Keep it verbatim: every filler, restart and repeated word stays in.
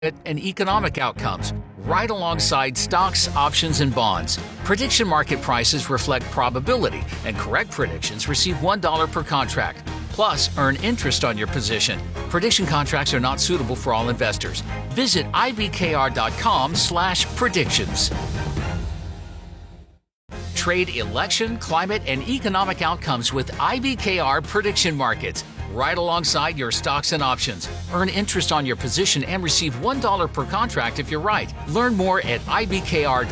and economic outcomes, right alongside stocks, options, and bonds. Prediction market prices reflect probability, and correct predictions receive one dollar per contract. Plus, earn interest on your position. Prediction contracts are not suitable for all investors. Visit ibkr.com slash predictions. Trade election, climate, and economic outcomes with I B K R prediction markets, right alongside your stocks and options. Earn interest on your position and receive one dollar per contract if you're right. Learn more at I B K R dot com.